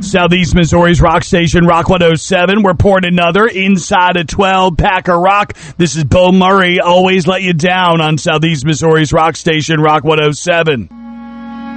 Southeast Missouri's rock station, Rock 107. We're pouring another Inside of 12 Packer Rock. This is Bo Murray. Always let you down on Southeast Missouri's rock station, Rock 107.